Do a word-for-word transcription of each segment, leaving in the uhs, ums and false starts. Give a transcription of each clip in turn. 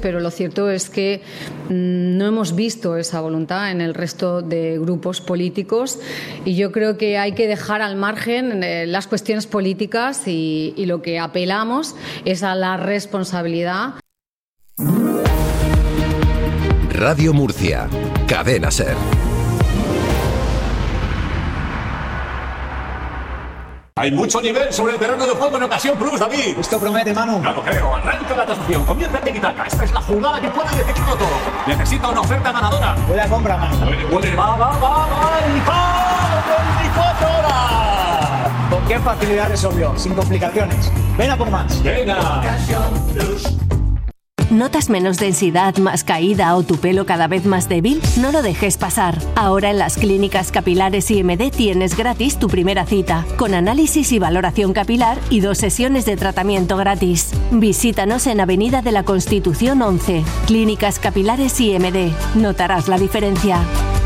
pero lo cierto es que mmm, no hemos visto esa voluntad en el resto de grupos políticos y yo creo que hay que dejar al margen eh, las cuestiones políticas y, y lo que apelamos es a la responsabilidad. Radio Murcia, Cadena SER. Hay mucho nivel sobre el terreno de juego en ocasión plus, David. Esto promete, Manu. No lo creo. Arranca la transacción. Comienza el tiki-taka. Esta es la jugada que puede decidirlo todo. Necesita una oferta ganadora. Buena compra, Manu. Puede, puede. Va, va, va, va. ¡Y va! veinticuatro horas! ¿Con qué facilidad resolvió? Sin complicaciones. Ven a por más. Venga. ¿Notas menos densidad, más caída o tu pelo cada vez más débil? No lo dejes pasar. Ahora en las clínicas capilares I M D tienes gratis tu primera cita, con análisis y valoración capilar y dos sesiones de tratamiento gratis. Visítanos en Avenida de la Constitución once. Clínicas Capilares I M D. Notarás la diferencia.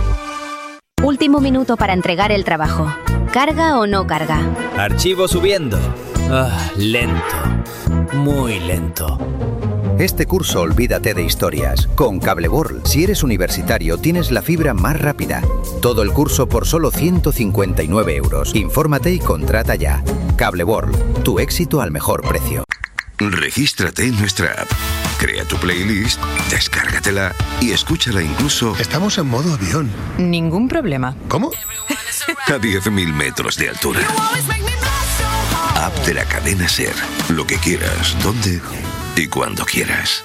Último minuto para entregar el trabajo. ¿Carga o no carga? Archivo subiendo. Ah, lento. Muy lento. Este curso olvídate de historias. Con Cableworld, si eres universitario, tienes la fibra más rápida. Todo el curso por solo ciento cincuenta y nueve euros. Infórmate y contrata ya. Cableworld, tu éxito al mejor precio. Regístrate en nuestra app. Crea tu playlist, descárgatela y escúchala incluso... Estamos en modo avión. Ningún problema. ¿Cómo? A diez mil metros de altura. App de la cadena SER. Lo que quieras, dónde y cuando quieras.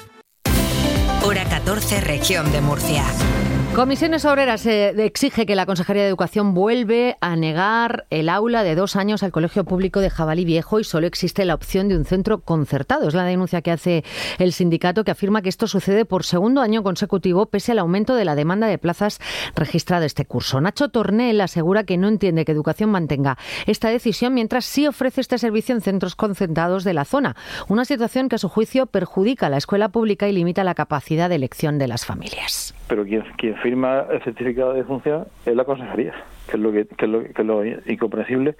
Hora catorce, región de Murcia. Comisiones Obreras eh, exige que la Consejería de Educación vuelve a negar el aula de dos años al Colegio Público de Jabalí Viejo y solo existe la opción de un centro concertado. Es la denuncia que hace el sindicato, que afirma que esto sucede por segundo año consecutivo pese al aumento de la demanda de plazas registrada este curso. Nacho Tornel asegura que no entiende que Educación mantenga esta decisión mientras sí ofrece este servicio en centros concertados de la zona. Una situación que a su juicio perjudica a la escuela pública y limita la capacidad de elección de las familias. Pero quien, quien firma el certificado de función es la consejería, que es lo que, que es lo, que es lo incomprensible,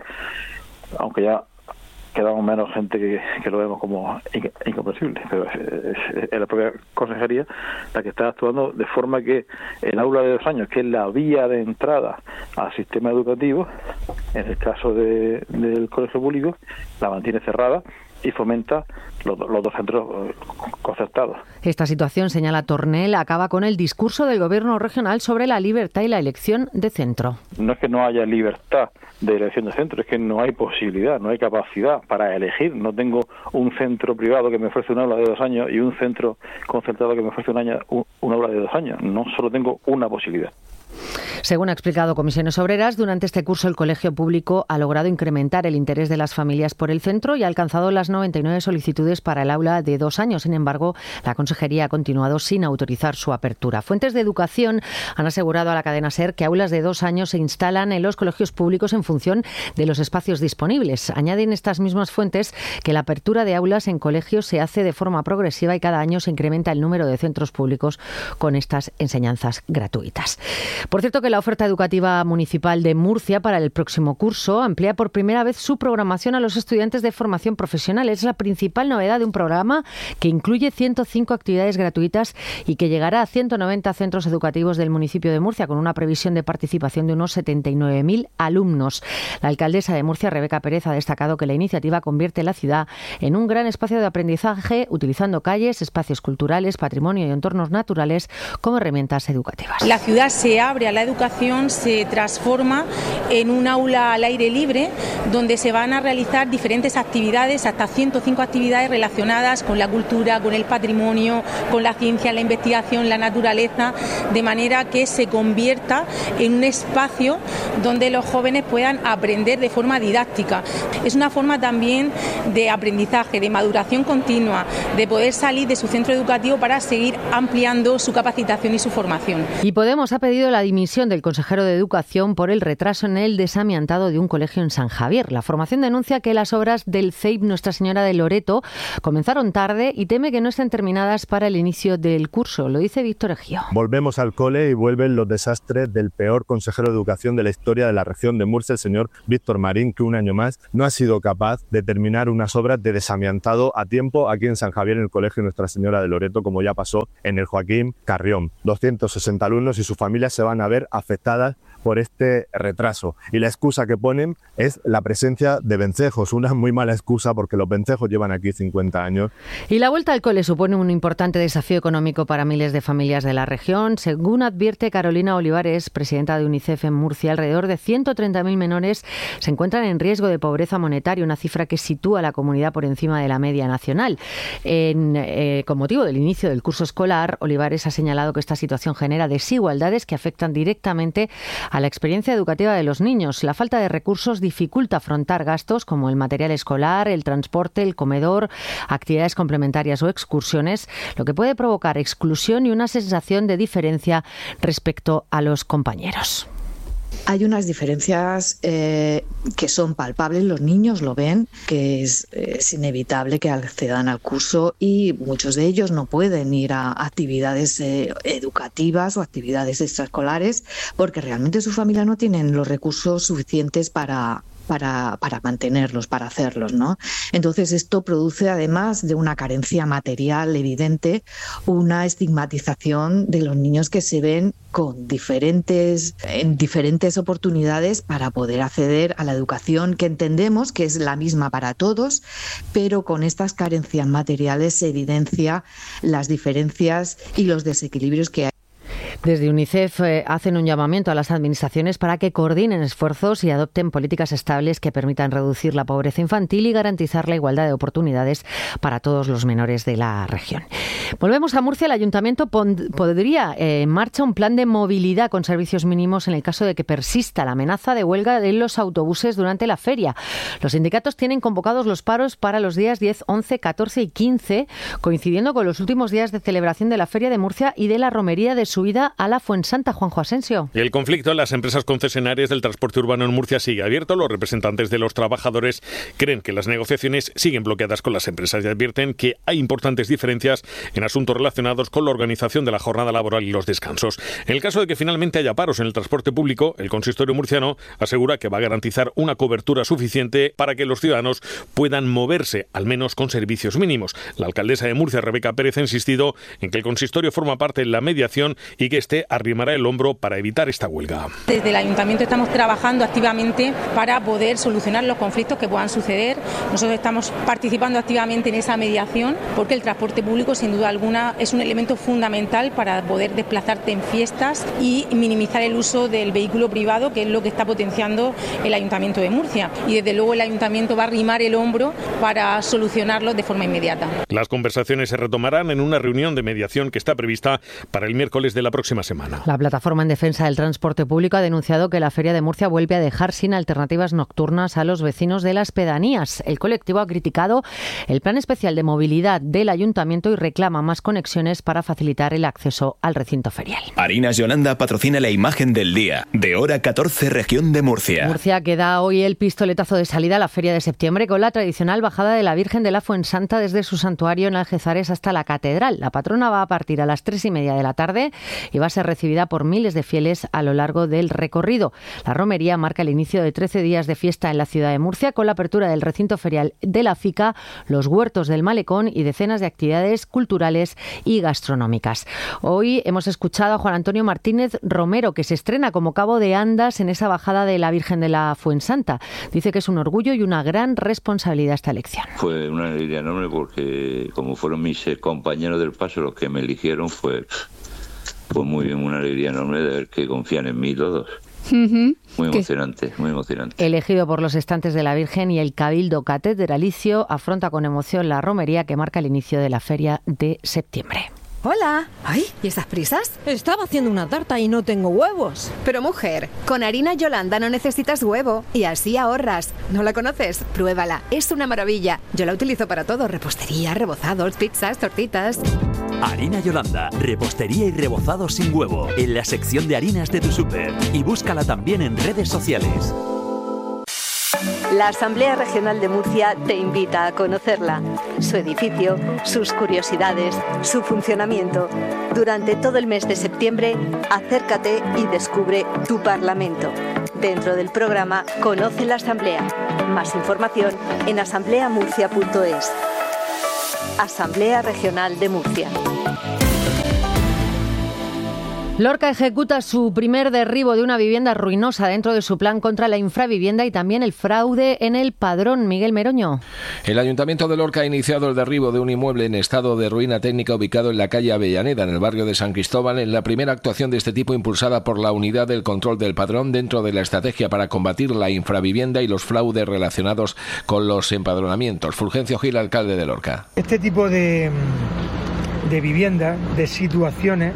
aunque ya quedamos menos gente que, que lo vemos como incomprensible, pero es, es, es la propia consejería la que está actuando de forma que el aula de dos años, que es la vía de entrada al sistema educativo, en el caso de, del colegio público, la mantiene cerrada y fomenta los, los dos centros concertados. Esta situación, señala Tornel, acaba con el discurso del Gobierno regional sobre la libertad y la elección de centro. No es que no haya libertad de elección de centro, es que no hay posibilidad, no hay capacidad para elegir. No tengo un centro privado que me ofrece un aula de dos años y un centro concertado que me ofrece un, año, un, un aula de dos años. No solo tengo una posibilidad. Según ha explicado Comisiones Obreras, durante este curso el colegio público ha logrado incrementar el interés de las familias por el centro y ha alcanzado las noventa y nueve solicitudes para el aula de dos años. Sin embargo, la consejería ha continuado sin autorizar su apertura. Fuentes de educación han asegurado a la cadena SER que aulas de dos años se instalan en los colegios públicos en función de los espacios disponibles. Añaden estas mismas fuentes que la apertura de aulas en colegios se hace de forma progresiva y cada año se incrementa el número de centros públicos con estas enseñanzas gratuitas. Por cierto, que la oferta educativa municipal de Murcia para el próximo curso amplía por primera vez su programación a los estudiantes de formación profesional. Es la principal novedad de un programa que incluye ciento cinco actividades gratuitas y que llegará a ciento noventa centros educativos del municipio de Murcia, con una previsión de participación de unos setenta y nueve mil alumnos. La alcaldesa de Murcia, Rebeca Pérez, ha destacado que la iniciativa convierte la ciudad en un gran espacio de aprendizaje, utilizando calles, espacios culturales, patrimonio y entornos naturales como herramientas educativas. La ciudad se abre a la educación, se transforma en un aula al aire libre donde se van a realizar diferentes actividades, hasta ciento cinco actividades relacionadas con la cultura, con el patrimonio, con la ciencia, la investigación, la naturaleza, de manera que se convierta en un espacio donde los jóvenes puedan aprender de forma didáctica. Es una forma también de aprendizaje, de maduración continua, de poder salir de su centro educativo para seguir ampliando su capacitación y su formación. Y Podemos ha pedido la dimisión del consejero de Educación por el retraso en el desamiantado de un colegio en San Javier. La formación denuncia que las obras del C E I P Nuestra Señora de Loreto comenzaron tarde y teme que no estén terminadas para el inicio del curso. Lo dice Víctor Ejío. Volvemos al cole y vuelven los desastres del peor consejero de Educación de la historia de la región de Murcia, el señor Víctor Marín, que un año más no ha sido capaz de terminar unas obras de desamiantado a tiempo aquí en San Javier, en el colegio Nuestra Señora de Loreto, como ya pasó en el Joaquín Carrión. doscientos sesenta alumnos y sus familias se van a ver afectadas por este retraso. Y la excusa que ponen es la presencia de vencejos, una muy mala excusa porque los vencejos llevan aquí cincuenta años. Y la vuelta al cole supone un importante desafío económico para miles de familias de la región. Según advierte Carolina Olivares, presidenta de UNICEF en Murcia, alrededor de ciento treinta mil menores se encuentran en riesgo de pobreza monetaria, una cifra que sitúa a la comunidad por encima de la media nacional. En, eh, con motivo del inicio del curso escolar, Olivares ha señalado que esta situación genera desigualdades que afectan directamente a la experiencia educativa de los niños. La falta de recursos dificulta afrontar gastos como el material escolar, el transporte, el comedor, actividades complementarias o excursiones, lo que puede provocar exclusión y una sensación de diferencia respecto a los compañeros. Hay unas diferencias eh, que son palpables, los niños lo ven, que es, es inevitable que accedan al curso y muchos de ellos no pueden ir a actividades eh, educativas o actividades extraescolares porque realmente su familia no tienen los recursos suficientes para... Para, para mantenerlos, para hacerlos, ¿no? Entonces esto produce, además de una carencia material evidente, una estigmatización de los niños que se ven con diferentes, en diferentes oportunidades para poder acceder a la educación que entendemos que es la misma para todos, pero con estas carencias materiales se evidencia las diferencias y los desequilibrios que hay. Desde UNICEF eh, hacen un llamamiento a las administraciones para que coordinen esfuerzos y adopten políticas estables que permitan reducir la pobreza infantil y garantizar la igualdad de oportunidades para todos los menores de la región. Volvemos a Murcia. El Ayuntamiento pon- podría eh, en marcha un plan de movilidad con servicios mínimos en el caso de que persista la amenaza de huelga de los autobuses durante la feria. Los sindicatos tienen convocados los paros para los días diez, once, catorce y quince, coincidiendo con los últimos días de celebración de la Feria de Murcia y de la romería de subida a la Fuensanta. Juanjo Asensio. El conflicto en las empresas concesionarias del transporte urbano en Murcia sigue abierto. Los representantes de los trabajadores creen que las negociaciones siguen bloqueadas con las empresas y advierten que hay importantes diferencias en asuntos relacionados con la organización de la jornada laboral y los descansos. En el caso de que finalmente haya paros en el transporte público, el consistorio murciano asegura que va a garantizar una cobertura suficiente para que los ciudadanos puedan moverse, al menos con servicios mínimos. La alcaldesa de Murcia, Rebeca Pérez, ha insistido en que el consistorio forma parte de la mediación y que este arrimará el hombro para evitar esta huelga. Desde el Ayuntamiento estamos trabajando activamente para poder solucionar los conflictos que puedan suceder. Nosotros estamos participando activamente en esa mediación porque el transporte público, sin duda alguna, es un elemento fundamental para poder desplazarte en fiestas y minimizar el uso del vehículo privado, que es lo que está potenciando el Ayuntamiento de Murcia. Y desde luego el Ayuntamiento va a arrimar el hombro para solucionarlo de forma inmediata. Las conversaciones se retomarán en una reunión de mediación que está prevista para el miércoles de la próxima semana. La plataforma en defensa del transporte público ha denunciado que la Feria de Murcia vuelve a dejar sin alternativas nocturnas a los vecinos de las pedanías. El colectivo ha criticado el plan especial de movilidad del Ayuntamiento y reclama más conexiones para facilitar el acceso al recinto ferial. Harinas Yolanda patrocina la imagen del día, de hora catorce, región de Murcia. Murcia que da hoy el pistoletazo de salida a la Feria de Septiembre con la tradicional bajada de la Virgen de la Fuensanta desde su santuario en Algezares hasta la Catedral. La patrona va a partir a las tres y media de la tarde y va a ser recibida por miles de fieles a lo largo del recorrido. La romería marca el inicio de trece días de fiesta en la ciudad de Murcia con la apertura del recinto ferial de la Fica, los huertos del Malecón y decenas de actividades culturales y gastronómicas. Hoy hemos escuchado a Juan Antonio Martínez Romero, que se estrena como cabo de andas en esa bajada de la Virgen de la Fuensanta. Dice que es un orgullo y una gran responsabilidad esta elección. Fue una alegría enorme porque como fueron mis compañeros del paso los que me eligieron, fue... Pues muy bien, una alegría enorme de ver que confían en mí todos. Uh-huh. Muy emocionante, muy emocionante. Elegido por los estantes de la Virgen y el Cabildo Catedralicio, afronta con emoción la romería que marca el inicio de la Feria de Septiembre. Hola. Ay, ¿y esas prisas? Estaba haciendo una tarta y no tengo huevos. Pero mujer, con harina Yolanda no necesitas huevo y así ahorras. ¿No la conoces? Pruébala, es una maravilla. Yo la utilizo para todo, repostería, rebozados, pizzas, tortitas. Harina Yolanda, repostería y rebozado sin huevo, en la sección de harinas de tu súper. Y búscala también en redes sociales. La Asamblea Regional de Murcia te invita a conocerla, su edificio, sus curiosidades, su funcionamiento. Durante todo el mes de septiembre, acércate y descubre tu Parlamento. Dentro del programa Conoce la Asamblea. Más información en asamblea murcia punto es. Asamblea Regional de Murcia. Lorca ejecuta su primer derribo de una vivienda ruinosa dentro de su plan contra la infravivienda y también el fraude en el padrón. Miguel Meroño. El Ayuntamiento de Lorca ha iniciado el derribo de un inmueble en estado de ruina técnica ubicado en la calle Avellaneda, en el barrio de San Cristóbal, en la primera actuación de este tipo impulsada por la Unidad del Control del Padrón dentro de la estrategia para combatir la infravivienda y los fraudes relacionados con los empadronamientos. Fulgencio Gil, alcalde de Lorca. Este tipo de, de viviendas, de situaciones,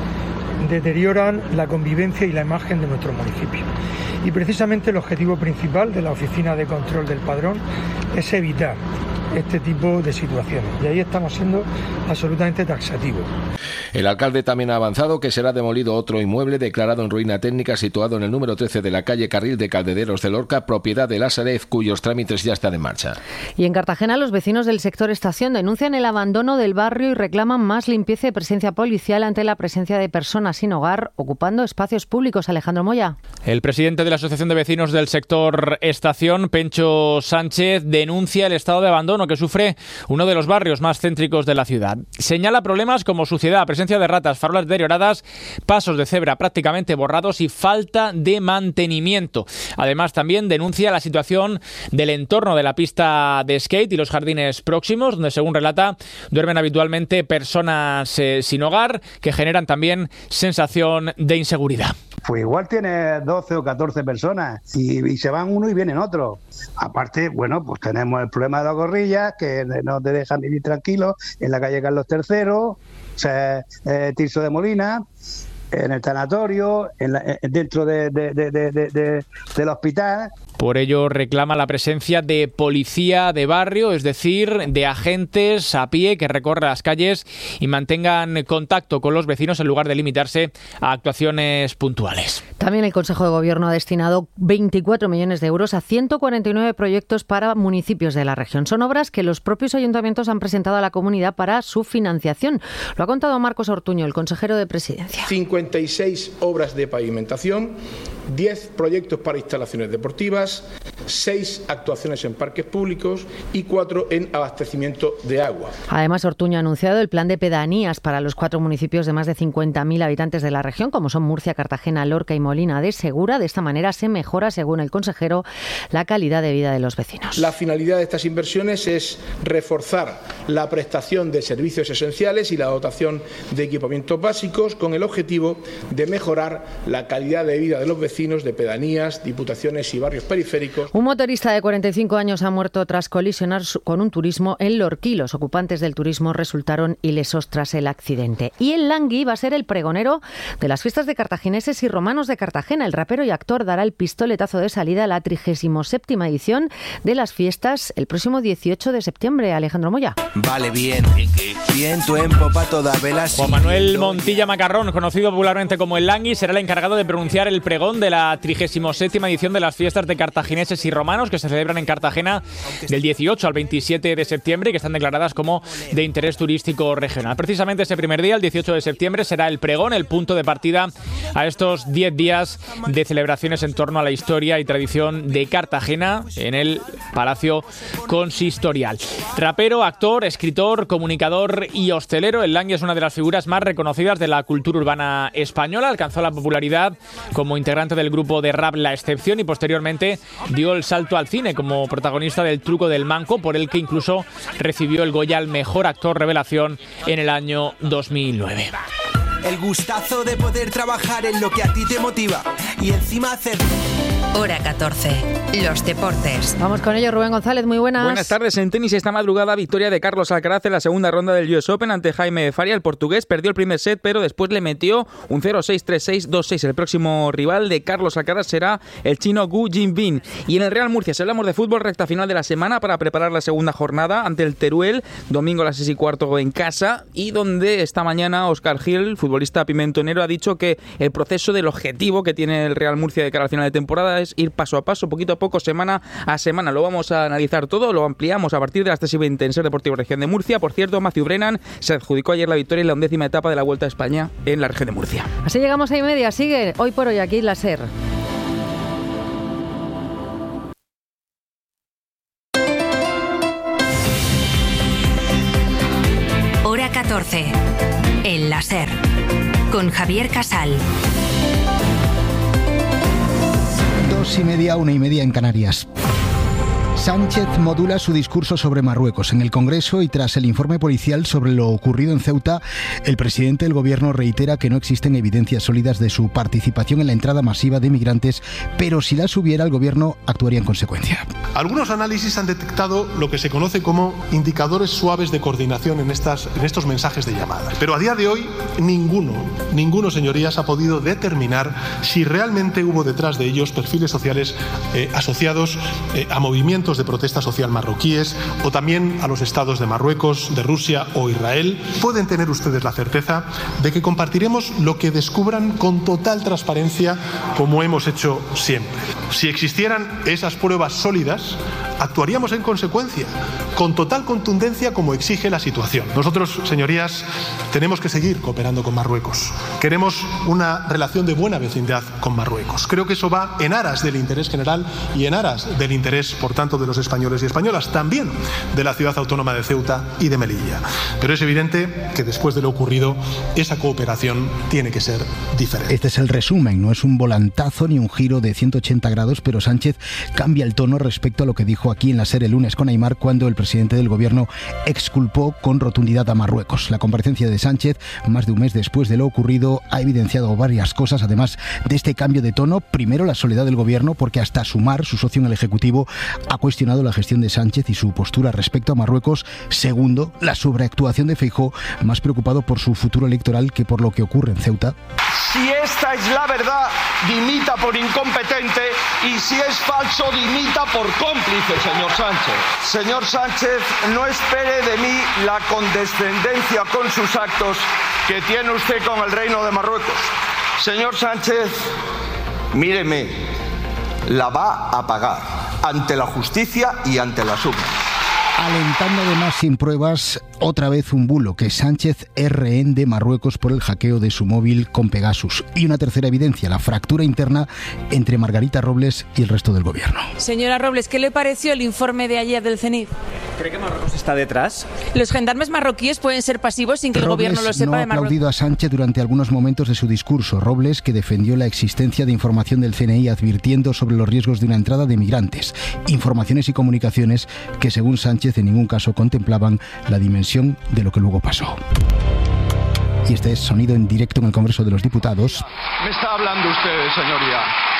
deterioran la convivencia y la imagen de nuestro municipio. Y precisamente el objetivo principal de la Oficina de Control del Padrón es evitar este tipo de situaciones. Y ahí estamos siendo absolutamente taxativos. El alcalde también ha avanzado que será demolido otro inmueble declarado en ruina técnica situado en el número trece de la calle Carril de Caldederos de Lorca, propiedad de la Sareb, cuyos trámites ya están en marcha. Y en Cartagena, los vecinos del sector Estación denuncian el abandono del barrio y reclaman más limpieza y presencia policial ante la presencia de personas sin hogar ocupando espacios públicos. Alejandro Moya. El presidente de la Asociación de Vecinos del sector Estación, Pencho Sánchez, denuncia el estado de abandono que sufre uno de los barrios más céntricos de la ciudad. Señala problemas como suciedad, presencia de ratas, farolas deterioradas, pasos de cebra prácticamente borrados y falta de mantenimiento. Además, también denuncia la situación del entorno de la pista de skate y los jardines próximos, donde, según relata, duermen habitualmente personas eh, sin hogar, que generan también sensación de inseguridad. Pues igual tiene doce o catorce personas y, y se van uno y vienen otro. Aparte, bueno, pues tenemos el problema de las gorrillas que no te dejan vivir tranquilos en la calle Carlos tercero, o sea, eh, Tirso de Molina, en el tanatorio, en la, eh, dentro de, de, de, de, de, del hospital. Por ello reclama la presencia de policía de barrio, es decir, de agentes a pie que recorran las calles y mantengan contacto con los vecinos en lugar de limitarse a actuaciones puntuales. También el Consejo de Gobierno ha destinado veinticuatro millones de euros a ciento cuarenta y nueve proyectos para municipios de la región. Son obras que los propios ayuntamientos han presentado a la comunidad para su financiación. Lo ha contado Marcos Ortuño, el consejero de Presidencia. cincuenta y seis obras de pavimentación, diez proyectos para instalaciones deportivas, seis actuaciones en parques públicos y cuatro en abastecimiento de agua. Además, Ortuño ha anunciado el plan de pedanías para los cuatro municipios de más de cincuenta mil habitantes de la región, como son Murcia, Cartagena, Lorca y Molina de Segura. De esta manera se mejora, según el consejero, la calidad de vida de los vecinos. La finalidad de estas inversiones es reforzar la prestación de servicios esenciales y la dotación de equipamientos básicos con el objetivo de mejorar la calidad de vida de los vecinos de pedanías, diputaciones y barrios periféricos. Un motorista de cuarenta y cinco años ha muerto tras colisionar con un turismo en Lorquí. Los ocupantes del turismo resultaron ilesos tras el accidente. Y el Langui va a ser el pregonero de las fiestas de cartagineses y romanos de Cartagena. El rapero y actor dará el pistoletazo de salida a la trigésima séptima edición de las fiestas el próximo dieciocho de septiembre. Alejandro Moya. Vale, bien. Bien, tu empopa toda vela. Juan Manuel Montilla Macarrón, conocido popularmente como el Langui, será el encargado de pronunciar el pregón de la trigésima séptima edición de las fiestas de cartagineses y romanos que se celebran en Cartagena del dieciocho al veintisiete de septiembre y que están declaradas como de interés turístico regional. Precisamente ese primer día, el dieciocho de septiembre, será el pregón, el punto de partida a estos diez días de celebraciones en torno a la historia y tradición de Cartagena en el Palacio Consistorial. Rapero, actor, escritor, comunicador y hostelero, el Langui es una de las figuras más reconocidas de la cultura urbana española. Alcanzó la popularidad como integrante del grupo de rap La Excepción y posteriormente dio el salto al cine como protagonista del Truco del Manco, por el que incluso recibió el Goya al mejor actor revelación en el año dos mil nueve. El gustazo de poder trabajar en lo que a ti te motiva y encima hacer Hora catorce. Los deportes. Vamos con ello, Rubén González, muy buenas. Buenas tardes. En tenis esta madrugada, victoria de Carlos Alcaraz en la segunda ronda del U S Open ante Jaime Faria. El portugués perdió el primer set, pero después le metió un cero seis, tres seis, dos seis. El próximo rival de Carlos Alcaraz será el chino Gu Jinbin. Y en el Real Murcia, si hablamos de fútbol, recta final de la semana para preparar la segunda jornada ante el Teruel, domingo a las seis y cuarto en casa, y donde esta mañana Óscar Gil, futbolista pimentonero, ha dicho que el proceso del objetivo que tiene el Real Murcia de cara al final de temporada es ir paso a paso, poquito a poco, semana a semana. Lo vamos a analizar todo, lo ampliamos a partir de las tres y veinte en Ser Deportivo Región de Murcia. Por cierto, Matthew Brennan se adjudicó ayer la victoria en la undécima etapa de la Vuelta a España en la región de Murcia. Así llegamos a y media. Sigue hoy por hoy aquí la Ser. Hora catorce. En la Ser. Con Javier Casal. Dos y media, una y media en Canarias. Sánchez modula su discurso sobre Marruecos. En el Congreso y tras el informe policial sobre lo ocurrido en Ceuta, el presidente del gobierno reitera que no existen evidencias sólidas de su participación en la entrada masiva de migrantes, pero si las hubiera, el gobierno actuaría en consecuencia. Algunos análisis han detectado lo que se conoce como indicadores suaves de coordinación en, estas, en estos mensajes de llamada. Pero a día de hoy, ninguno, ninguno, señorías, ha podido determinar si realmente hubo detrás de ellos perfiles sociales eh, asociados eh, a movimientos de protesta social marroquíes o también a los estados de Marruecos, de Rusia o Israel. Pueden tener ustedes la certeza de que compartiremos lo que descubran con total transparencia, como hemos hecho siempre. Si existieran esas pruebas sólidas, actuaríamos en consecuencia, con total contundencia como exige la situación. Nosotros, señorías, tenemos que seguir cooperando con Marruecos. Queremos una relación de buena vecindad con Marruecos. Creo que eso va en aras del interés general y en aras del interés, por tanto, de los españoles y españolas, también de la ciudad autónoma de Ceuta y de Melilla. Pero es evidente que después de lo ocurrido, esa cooperación tiene que ser diferente. Este es el resumen, no es un volantazo ni un giro de ciento ochenta grados, pero Sánchez cambia el tono respecto a lo que dijo aquí en la SER el lunes con Aimar, cuando el presidente del gobierno exculpó con rotundidad a Marruecos. La comparecencia de Sánchez, más de un mes después de lo ocurrido, ha evidenciado varias cosas, además de este cambio de tono. Primero, la soledad del gobierno, porque hasta Sumar, su socio en el Ejecutivo, ha cuestionado la gestión de Sánchez y su postura respecto a Marruecos. Segundo, la sobreactuación de Feijóo, más preocupado por su futuro electoral que por lo que ocurre en Ceuta. Si esta es la verdad, dimita por incompetente, y si es falso, dimita por cómplice, señor Sánchez. Señor Sánchez, no espere de mí la condescendencia con sus actos que tiene usted con el Reino de Marruecos. Señor Sánchez, míreme, la va a pagar ante la justicia y ante las urnas. Alentando además sin pruebas otra vez un bulo, que Sánchez es rehén de Marruecos por el hackeo de su móvil con Pegasus. Y una tercera evidencia, la fractura interna entre Margarita Robles y el resto del gobierno. Señora Robles, ¿qué le pareció el informe de ayer del CENIF? ¿Cree que Marruecos está detrás? Los gendarmes marroquíes pueden ser pasivos sin que el Robles gobierno lo sepa no de Marruecos. ha aplaudido a Sánchez durante algunos momentos de su discurso. Robles, que defendió la existencia de información del C N I advirtiendo sobre los riesgos de una entrada de migrantes. Informaciones y comunicaciones que, según Sánchez, en ningún caso contemplaban la dimensión de lo que luego pasó. Y este es sonido en directo en el Congreso de los Diputados. Me está hablando usted, señoría.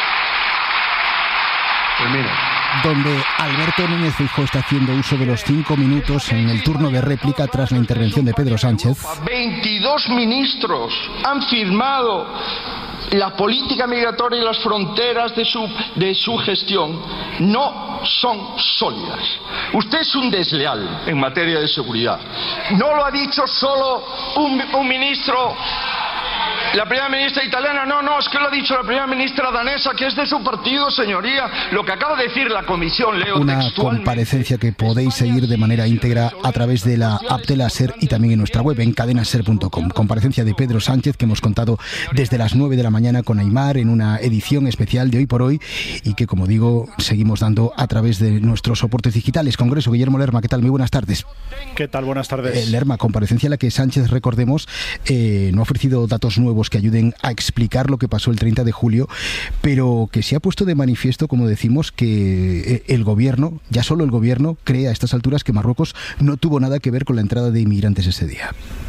Termino. Donde Alberto Núñez Feijóo está haciendo uso de los cinco minutos en el turno de réplica tras la intervención de Pedro Sánchez. veintidós ministros han firmado la política migratoria y las fronteras de su, de su gestión no son sólidas. Usted es un desleal en materia de seguridad. No lo ha dicho solo un, un ministro, la primera ministra italiana, no, no, es que lo ha dicho la primera ministra danesa, que es de su partido, señoría. Lo que acaba de decir la comisión, leo Una textualmente. comparecencia que podéis seguir de manera íntegra a través de la app de la SER y también en nuestra web en cadena ser punto com. Comparecencia de Pedro Sánchez que hemos contado desde las nueve de la mañana con Aimar en una edición especial de Hoy por Hoy y que, como digo, seguimos dando a través de nuestros soportes digitales. Congreso, Guillermo Lerma, ¿qué tal? Muy buenas tardes. ¿Qué tal? Buenas tardes. Eh, Lerma, comparecencia en la que Sánchez, recordemos, eh, no ha ofrecido datos nuevos que ayuden a explicar lo que pasó el treinta de julio, pero que se ha puesto de manifiesto, como decimos, que el gobierno, ya solo el gobierno, cree a estas alturas que Marruecos no tuvo nada que ver con la entrada de inmigrantes ese día.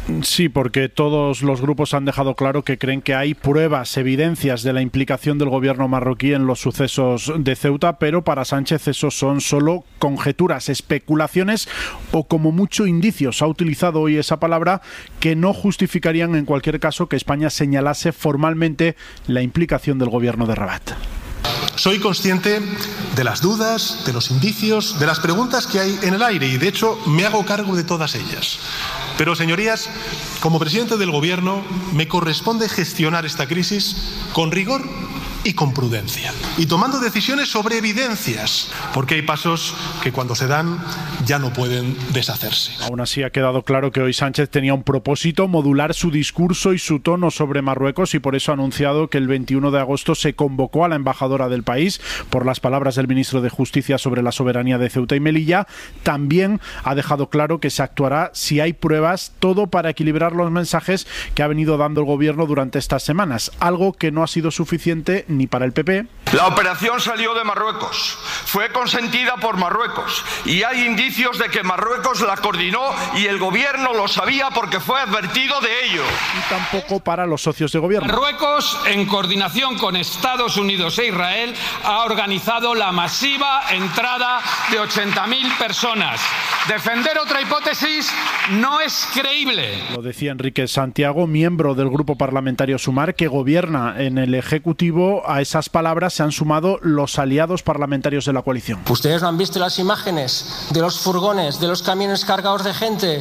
Sí, porque todos los grupos han dejado claro que creen que hay pruebas, evidencias de la implicación del gobierno marroquí en los sucesos de Ceuta, pero para Sánchez esos son solo conjeturas, especulaciones o como mucho indicios. Ha utilizado hoy esa palabra que no justificarían en cualquier caso que España señalase formalmente la implicación del gobierno de Rabat. Soy consciente de las dudas, de los indicios, de las preguntas que hay en el aire y de hecho me hago cargo de todas ellas. Pero, señorías, como presidente del Gobierno me corresponde gestionar esta crisis con rigor y con prudencia y tomando decisiones sobre evidencias, porque hay pasos que cuando se dan ya no pueden deshacerse. Aún así ha quedado claro que hoy Sánchez tenía un propósito: modular su discurso y su tono sobre Marruecos, y por eso ha anunciado que el veintiuno de agosto se convocó a la embajadora del país por las palabras del ministro de Justicia sobre la soberanía de Ceuta y Melilla. También ha dejado claro que se actuará si hay pruebas, todo para equilibrar los mensajes que ha venido dando el gobierno durante estas semanas, algo que no ha sido suficiente ni para el P P. La operación salió de Marruecos, fue consentida por Marruecos y hay indicios de que Marruecos la coordinó y el gobierno lo sabía porque fue advertido de ello. Y tampoco para los socios de gobierno. Marruecos, en coordinación con Estados Unidos e Israel, ha organizado la masiva entrada de ochenta mil personas. Defender otra hipótesis no es creíble. Lo decía Enrique Santiago, miembro del grupo parlamentario Sumar, que gobierna en el Ejecutivo. A esas palabras se han sumado los aliados parlamentarios de la coalición. ¿Ustedes no han visto las imágenes de los furgones, de los camiones cargados de gente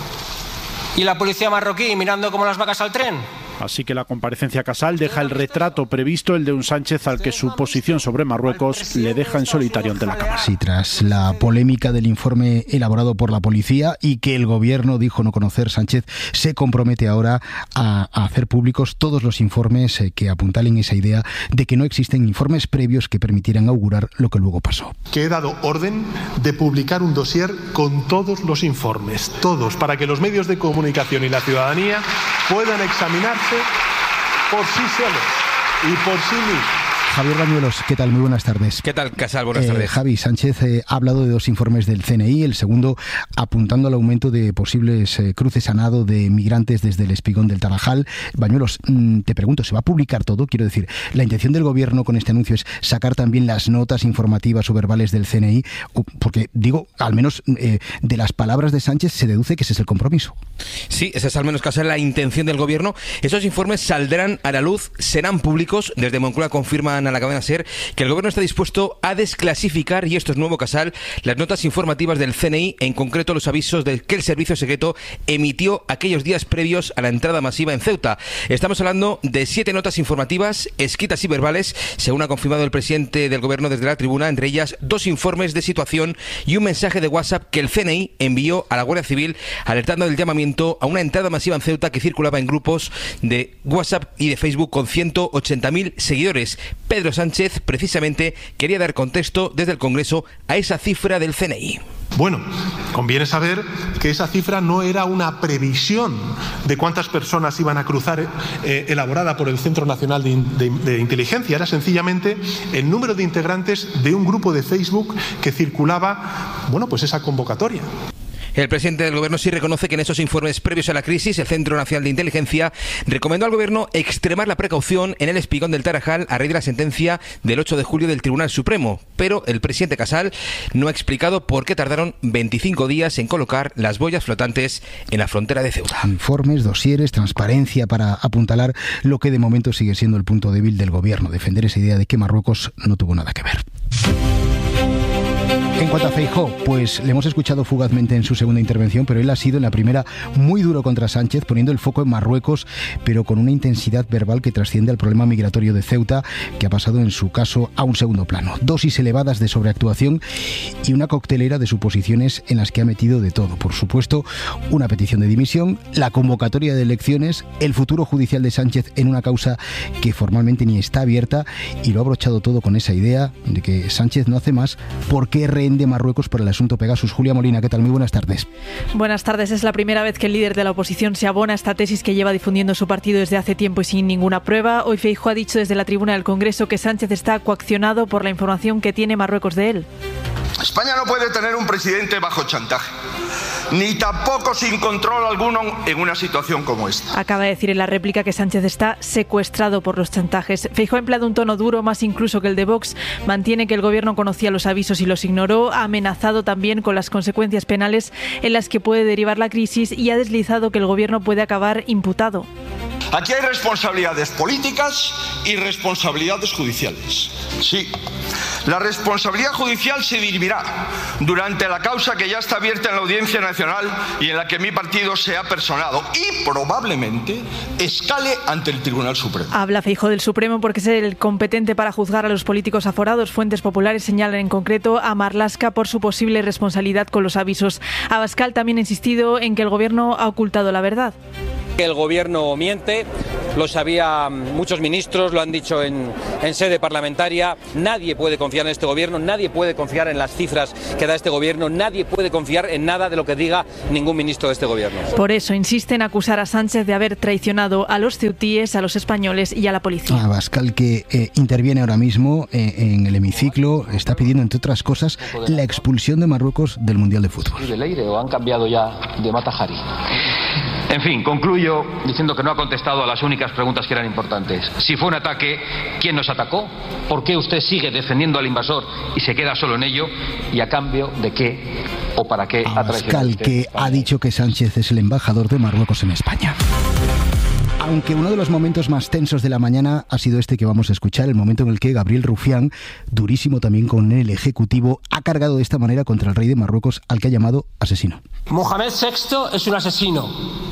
y la policía marroquí mirando como las vacas al tren? Así que la comparecencia Casal deja el retrato previsto, el de un Sánchez al que su posición sobre Marruecos le deja en solitario ante la Cámara. Sí, tras la polémica del informe elaborado por la policía y que el gobierno dijo no conocer, Sánchez se compromete ahora a, a hacer públicos todos los informes eh, que apuntalen esa idea de que no existen informes previos que permitieran augurar lo que luego pasó. Que he dado orden de publicar un dossier con todos los informes, todos, para que los medios de comunicación y la ciudadanía puedan examinarse por sí solos y por sí mismos. Javier Bañuelos, ¿qué tal? Muy buenas tardes. ¿Qué tal, Casal? Buenas eh, tardes. Javi, Sánchez eh, ha hablado de dos informes del C N I, el segundo apuntando al aumento de posibles eh, cruces a nado de migrantes desde el Espigón del Tarajal. Bañuelos, mmm, te pregunto, ¿se va a publicar todo? Quiero decir, ¿la intención del gobierno con este anuncio es sacar también las notas informativas o verbales del C N I? Porque, digo, al menos eh, de las palabras de Sánchez se deduce que ese es el compromiso. Sí, esa es al menos, Casal, la intención del gobierno. Esos informes saldrán a la luz, serán públicos. Desde Moncloa confirman a la cadena SER que el gobierno está dispuesto a desclasificar, y esto es nuevo, Casal, las notas informativas del C N I, en concreto los avisos del que el servicio secreto emitió aquellos días previos a la entrada masiva en Ceuta. Estamos hablando de siete notas informativas escritas y verbales, según ha confirmado el presidente del gobierno desde la tribuna, entre ellas dos informes de situación y un mensaje de WhatsApp que el C N I envió a la Guardia Civil alertando del llamamiento a una entrada masiva en Ceuta que circulaba en grupos de WhatsApp y de Facebook con ciento ochenta mil seguidores. Pedro Sánchez precisamente quería dar contexto desde el Congreso a esa cifra del C N I. Bueno, conviene saber que esa cifra no era una previsión de cuántas personas iban a cruzar eh, elaborada por el Centro Nacional de, de, de Inteligencia, era sencillamente el número de integrantes de un grupo de Facebook que circulaba, bueno, pues esa convocatoria. El presidente del gobierno sí reconoce que en esos informes previos a la crisis el Centro Nacional de Inteligencia recomendó al gobierno extremar la precaución en el Espigón del Tarajal a raíz de la sentencia del ocho de julio del Tribunal Supremo, pero el presidente Casal no ha explicado por qué tardaron veinticinco días en colocar las boyas flotantes en la frontera de Ceuta. Informes, dosieres, transparencia para apuntalar lo que de momento sigue siendo el punto débil del gobierno, defender esa idea de que Marruecos no tuvo nada que ver. En cuanto a Feijóo, pues le hemos escuchado fugazmente en su segunda intervención, pero él ha sido en la primera muy duro contra Sánchez, poniendo el foco en Marruecos, pero con una intensidad verbal que trasciende al problema migratorio de Ceuta, que ha pasado en su caso a un segundo plano. Dosis elevadas de sobreactuación y una coctelera de suposiciones en las que ha metido de todo. Por supuesto, una petición de dimisión, la convocatoria de elecciones, el futuro judicial de Sánchez en una causa que formalmente ni está abierta, y lo ha abrochado todo con esa idea de que Sánchez no hace más porque rehén de Marruecos por el asunto Pegasus. Julia Molina, ¿qué tal? Muy buenas tardes. Buenas tardes. Es la primera vez que el líder de la oposición se abona a esta tesis que lleva difundiendo su partido desde hace tiempo y sin ninguna prueba. Hoy Feijóo ha dicho desde la tribuna del Congreso que Sánchez está coaccionado por la información que tiene Marruecos de él. España no puede tener un presidente bajo chantaje. ni tampoco sin control alguno en una situación como esta. Acaba de decir en la réplica que Sánchez está secuestrado por los chantajes. Feijóo ha empleado un tono duro, más incluso que el de Vox. Mantiene que el gobierno conocía los avisos y los ignoró. Ha amenazado también con las consecuencias penales en las que puede derivar la crisis y ha deslizado que el gobierno puede acabar imputado. Aquí hay responsabilidades políticas y responsabilidades judiciales. Sí, la responsabilidad judicial se dirimirá durante la causa que ya está abierta en la Audiencia Nacional y en la que mi partido se ha personado y probablemente escale ante el Tribunal Supremo. Habla Feijóo del Supremo porque es el competente para juzgar a los políticos aforados. Fuentes populares señalan en concreto a Marlaska por su posible responsabilidad con los avisos. Abascal también ha insistido en que el gobierno ha ocultado la verdad. El gobierno miente, lo sabían muchos ministros, lo han dicho en, en sede parlamentaria. Nadie puede confiar en este gobierno, nadie puede confiar en las cifras que da este gobierno, nadie puede confiar en nada de lo que diga ningún ministro de este gobierno. Por eso insiste en acusar a Sánchez de haber traicionado a los ceutíes, a los españoles y a la policía. Abascal, que eh, interviene ahora mismo eh, en el hemiciclo, está pidiendo, entre otras cosas, la expulsión de Marruecos del Mundial de Fútbol. ¿De Leire o han cambiado ya de Matajari? En fin, concluyo diciendo que no ha contestado a las únicas preguntas que eran importantes. Si fue un ataque, ¿quién nos atacó? ¿Por qué usted sigue defendiendo al invasor y se queda solo en ello? ¿Y a cambio de qué o para qué ha traicionado usted? Que ha dicho que Sánchez es el embajador de Marruecos en España. Aunque uno de los momentos más tensos de la mañana ha sido este que vamos a escuchar, el momento en el que Gabriel Rufián, durísimo también con el Ejecutivo, ha cargado de esta manera contra el rey de Marruecos, al que ha llamado asesino. Mohamed sexto es un asesino.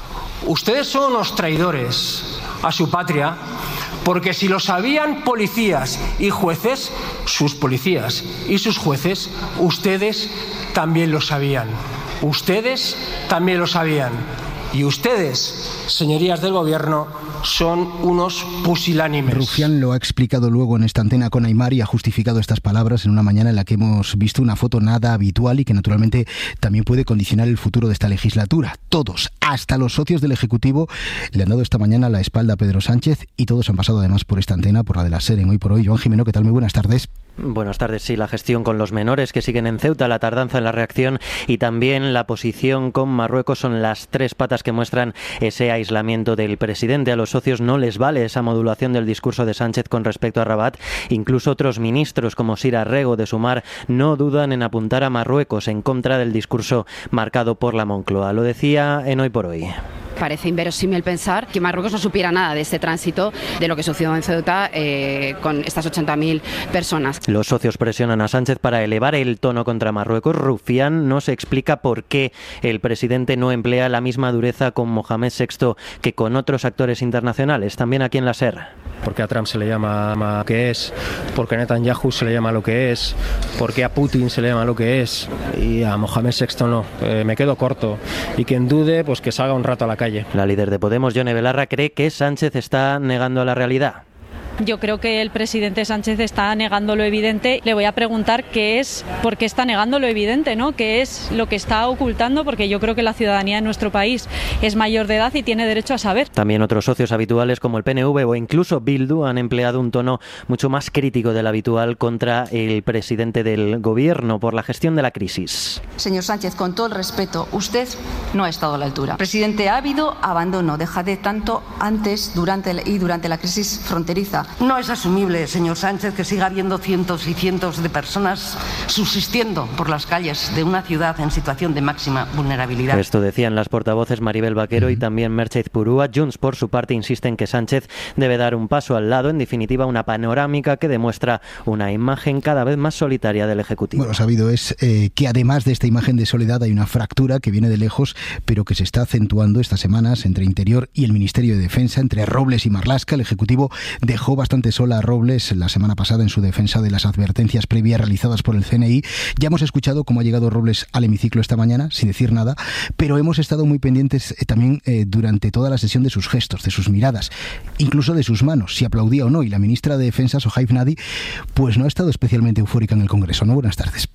Ustedes son unos traidores a su patria, porque si lo sabían policías y jueces, sus policías y sus jueces, ustedes también lo sabían. Ustedes también lo sabían. Y ustedes, señorías del gobierno, son unos pusilánimes. Rufián lo ha explicado luego en esta antena con Aimar y ha justificado estas palabras en una mañana en la que hemos visto una foto nada habitual y que naturalmente también puede condicionar el futuro de esta legislatura. Todos, hasta los socios del Ejecutivo, le han dado esta mañana la espalda a Pedro Sánchez y todos han pasado además por esta antena, por la de la SER en Hoy por Hoy. Joan Jimeno, ¿qué tal? Muy buenas tardes. Buenas tardes. Sí, la gestión con los menores que siguen en Ceuta, la tardanza en la reacción y también la posición con Marruecos son las tres patas que muestran ese aislamiento del presidente. A los socios no les vale esa modulación del discurso de Sánchez con respecto a Rabat. Incluso otros ministros como Sira Rego de Sumar no dudan en apuntar a Marruecos en contra del discurso marcado por la Moncloa. Lo decía en Hoy por Hoy. Parece inverosímil pensar que Marruecos no supiera nada de este tránsito, de lo que sucedió en Ceuta eh, con estas ochenta mil personas. Los socios presionan a Sánchez para elevar el tono contra Marruecos. Rufián no se explica por qué el presidente no emplea la misma dureza con Mohamed sexto que con otros actores internacionales. También aquí en la SER. Porque a Trump se le llama lo que es, porque a Netanyahu se le llama lo que es, porque a Putin se le llama lo que es y a Mohamed sexto no. Eh, me quedo corto. Y quien dude, pues que salga un rato a la calle. La líder de Podemos, Yone Belarra, cree que Sánchez está negando la realidad. Yo creo que el presidente Sánchez está negando lo evidente. Le voy a preguntar qué es, por qué está negando lo evidente, ¿no? ¿Qué es lo que está ocultando? Porque yo creo que la ciudadanía en nuestro país es mayor de edad y tiene derecho a saber. También otros socios habituales como el P N V o incluso Bildu han empleado un tono mucho más crítico del habitual contra el presidente del gobierno por la gestión de la crisis. Señor Sánchez, con todo el respeto, usted no ha estado a la altura. Presidente, ha habido abandono, dejadez tanto antes, durante y durante la crisis fronteriza. No es asumible, señor Sánchez, que siga habiendo cientos y cientos de personas subsistiendo por las calles de una ciudad en situación de máxima vulnerabilidad. Esto decían las portavoces Maribel Vaquero y también Merche Purúa. Junts, por su parte, insiste en que Sánchez debe dar un paso al lado, en definitiva una panorámica que demuestra una imagen cada vez más solitaria del Ejecutivo. Bueno, sabido es eh, que además de esta imagen de soledad hay una fractura que viene de lejos, pero que se está acentuando estas semanas entre Interior y el Ministerio de Defensa, entre Robles y Marlaska. El Ejecutivo dejó bastante sola a Robles la semana pasada en su defensa de las advertencias previas realizadas por el C N I. Ya hemos escuchado cómo ha llegado Robles al hemiciclo esta mañana, sin decir nada, pero hemos estado muy pendientes eh, también eh, durante toda la sesión de sus gestos, de sus miradas, incluso de sus manos, si aplaudía o no. Y la ministra de Defensa, Sohaib Nadi, pues no ha estado especialmente eufórica en el Congreso. ¿No? Buenas tardes.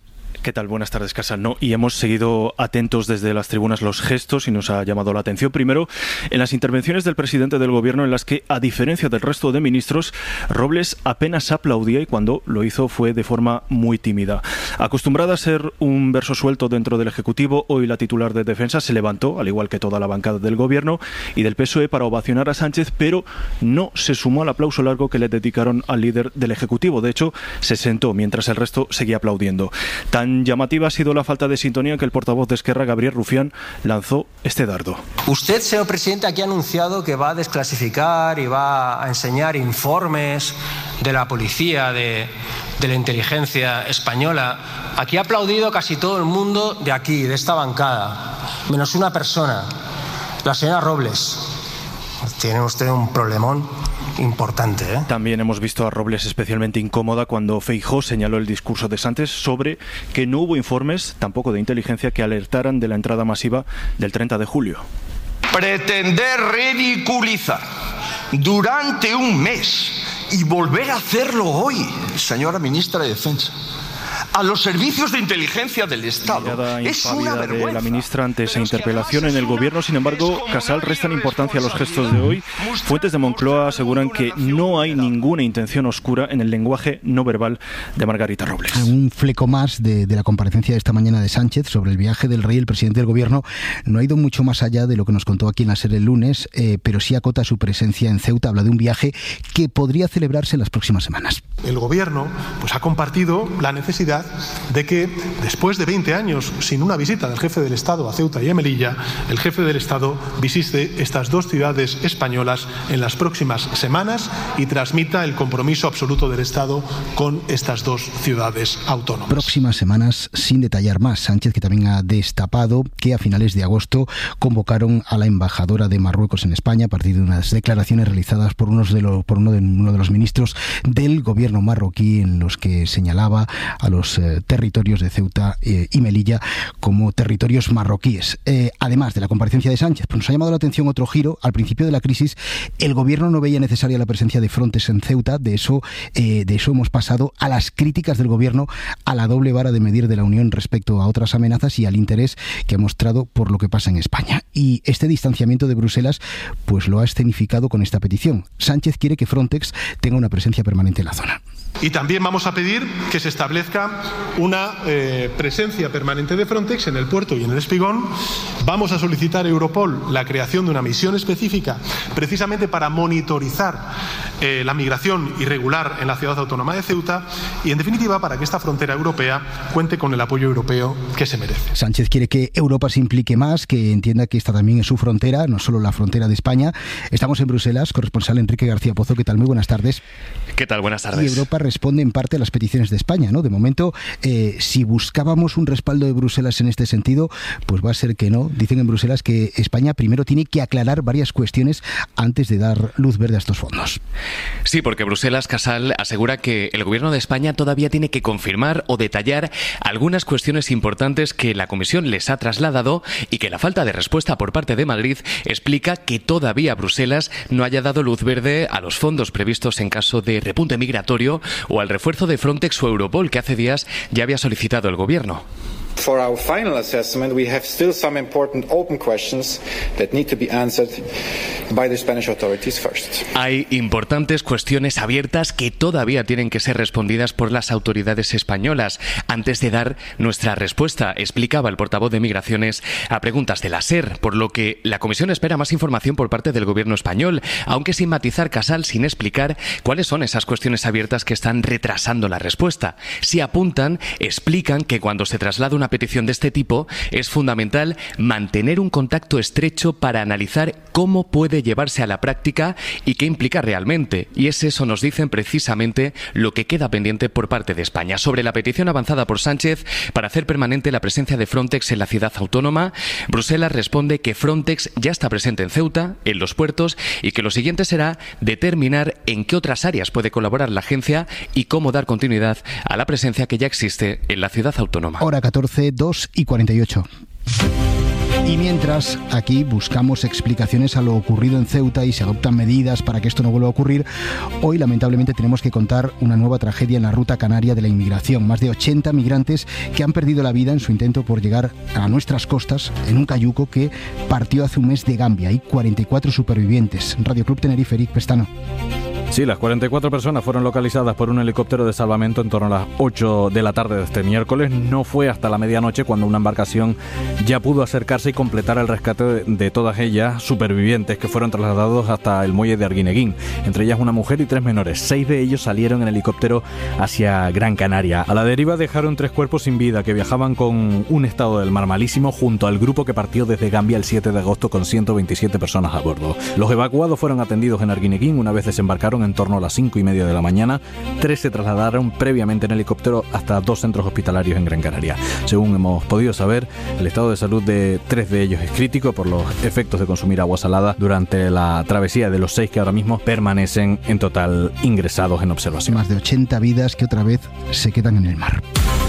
¿Qué tal? Buenas tardes, Casal. No, y hemos seguido atentos desde las tribunas los gestos y nos ha llamado la atención. Primero, en las intervenciones del presidente del Gobierno, en las que, a diferencia del resto de ministros, Robles apenas aplaudía y cuando lo hizo fue de forma muy tímida. Acostumbrada a ser un verso suelto dentro del Ejecutivo, hoy la titular de Defensa se levantó, al igual que toda la bancada del Gobierno y del P S O E, para ovacionar a Sánchez, pero no se sumó al aplauso largo que le dedicaron al líder del Ejecutivo. De hecho, se sentó mientras el resto seguía aplaudiendo. Tan llamativa ha sido la falta de sintonía que el portavoz de Esquerra, Gabriel Rufián, lanzó este dardo. Usted, señor presidente, aquí ha anunciado que va a desclasificar y va a enseñar informes de la policía, de, de la inteligencia española. Aquí ha aplaudido casi todo el mundo de aquí, de esta bancada, menos una persona, la señora Robles. Tiene usted un problemón importante, ¿eh? También hemos visto a Robles especialmente incómoda cuando Feijóo señaló el discurso de Sánchez sobre que no hubo informes, tampoco de inteligencia, que alertaran de la entrada masiva del treinta de julio. Pretender ridiculizar durante un mes y volver a hacerlo hoy, señora ministra de Defensa, a los servicios de inteligencia del Estado. Es una vergüenza. De la ministra ante esa interpelación en el Gobierno. Sin embargo, Casal, restan importancia a los gestos de hoy. Fuentes de Moncloa aseguran que no hay ninguna intención oscura en el lenguaje no verbal de Margarita Robles. Un fleco más de, de la comparecencia de esta mañana de Sánchez sobre el viaje del rey. El presidente del Gobierno no ha ido mucho más allá de lo que nos contó aquí en la SER el lunes, eh, pero sí acota su presencia en Ceuta. Habla de un viaje que podría celebrarse en las próximas semanas. El Gobierno pues, ha compartido la necesidad de que, después de veinte años sin una visita del jefe del Estado a Ceuta y a Melilla, el jefe del Estado visite estas dos ciudades españolas en las próximas semanas y transmita el compromiso absoluto del Estado con estas dos ciudades autónomas. Próximas semanas, sin detallar más. Sánchez, que también ha destapado que a finales de agosto convocaron a la embajadora de Marruecos en España a partir de unas declaraciones realizadas por, unos de los, por uno, de, uno de los ministros del gobierno marroquí, en los que señalaba a los eh, territorios de Ceuta eh, y Melilla como territorios marroquíes. Eh, además de la comparecencia de Sánchez, pues nos ha llamado la atención otro giro. Al principio de la crisis, el gobierno no veía necesaria la presencia de Frontex en Ceuta. De eso, eh, de eso hemos pasado a las críticas del gobierno a la doble vara de medir de la Unión respecto a otras amenazas y al interés que ha mostrado por lo que pasa en España. Y este distanciamiento de Bruselas pues lo ha escenificado con esta petición. Sánchez quiere que Frontex tenga una presencia permanente en la zona. Y también vamos a pedir que se establezca una eh, presencia permanente de Frontex en el puerto y en el Espigón. Vamos a solicitar a Europol la creación de una misión específica precisamente para monitorizar eh, la migración irregular en la ciudad autónoma de Ceuta y, en definitiva, para que esta frontera europea cuente con el apoyo europeo que se merece. Sánchez quiere que Europa se implique más, que entienda que esta también es su frontera, no solo la frontera de España. Estamos en Bruselas, corresponsal Enrique García Pozo. ¿Qué tal? Muy buenas tardes. ¿Qué tal? Buenas tardes. Y Europa responde en parte a las peticiones de España, ¿no? De momento, eh, si buscábamos un respaldo de Bruselas en este sentido, pues va a ser que no. Dicen en Bruselas que España primero tiene que aclarar varias cuestiones antes de dar luz verde a estos fondos. Sí, porque Bruselas, Casal, asegura que el gobierno de España todavía tiene que confirmar o detallar algunas cuestiones importantes que la Comisión les ha trasladado y que la falta de respuesta por parte de Madrid explica que todavía Bruselas no haya dado luz verde a los fondos previstos en caso de repunte migratorio o al refuerzo de Frontex o Europol que hace días ya había solicitado el gobierno. For our final assessment, we have still some important open questions that need to be answered by the Spanish authorities first. Hay importantes cuestiones abiertas que todavía tienen que ser respondidas por las autoridades españolas antes de dar nuestra respuesta, explicaba el portavoz de Migraciones a preguntas de la SER, por lo que la Comisión espera más información por parte del gobierno español, aunque sin matizar, Casal, sin explicar cuáles son esas cuestiones abiertas que están retrasando la respuesta. Si apuntan, explican que cuando se traslada una petición de este tipo es fundamental mantener un contacto estrecho para analizar cómo puede llevarse a la práctica y qué implica realmente. Y es eso, nos dicen precisamente, lo que queda pendiente por parte de España. Sobre la petición avanzada por Sánchez para hacer permanente la presencia de Frontex en la ciudad autónoma, Bruselas responde que Frontex ya está presente en Ceuta, en los puertos, y que lo siguiente será determinar en qué otras áreas puede colaborar la agencia y cómo dar continuidad a la presencia que ya existe en la ciudad autónoma. Hora catorce, dos y cuarenta y ocho. Y mientras aquí buscamos explicaciones a lo ocurrido en Ceuta y se adoptan medidas para que esto no vuelva a ocurrir, hoy lamentablemente tenemos que contar una nueva tragedia en la ruta canaria de la inmigración. Más de ochenta migrantes que han perdido la vida en su intento por llegar a nuestras costas en un cayuco que partió hace un mes de Gambia. Hay cuarenta y cuatro supervivientes. Radio Club Tenerife, Eric Pestano. Sí, las cuarenta y cuatro personas fueron localizadas por un helicóptero de salvamento en torno a las ocho de la tarde de este miércoles. No fue hasta la medianoche cuando una embarcación ya pudo acercarse y completar el rescate de, de todas ellas supervivientes que fueron trasladados hasta el muelle de Arguineguín. Entre ellas una mujer y tres menores. Seis de ellos salieron en helicóptero hacia Gran Canaria. A la deriva dejaron tres cuerpos sin vida que viajaban con un estado del mar malísimo junto al grupo que partió desde Gambia el siete de agosto con ciento veintisiete personas a bordo. Los evacuados fueron atendidos en Arguineguín una vez desembarcaron en torno a las cinco y media de la mañana. Tres se trasladaron previamente en helicóptero hasta dos centros hospitalarios en Gran Canaria. Según hemos podido saber, el estado de salud de tres de ellos es crítico por los efectos de consumir agua salada durante la travesía, de los seis que ahora mismo permanecen en total ingresados en observación. Más de ochenta vidas que otra vez se quedan en el mar.